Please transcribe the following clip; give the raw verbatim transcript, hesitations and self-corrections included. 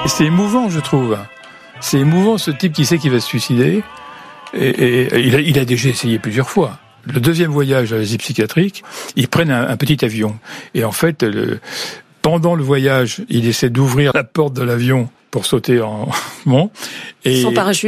Et c'est émouvant, je trouve. C'est émouvant, ce type qui sait qu'il va se suicider. Et, et, et il, a, il a déjà essayé plusieurs fois. Le deuxième voyage à l'asile psychiatrique, ils prennent un, un petit avion. Et en fait, le, pendant le voyage, il essaie d'ouvrir la porte de l'avion pour sauter en bon. Et son parachute.